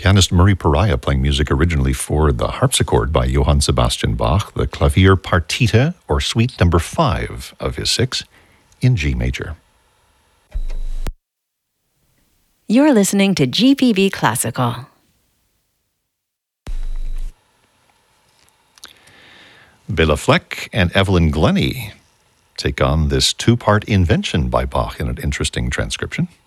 Pianist Murray Pariah playing music originally for the harpsichord by Johann Sebastian Bach, the Clavier Partita, or Suite number 5 of his 6, in G major. You're listening to GPB Classical. Bela Fleck and Evelyn Glennie take on this two-part invention by Bach in an interesting transcription.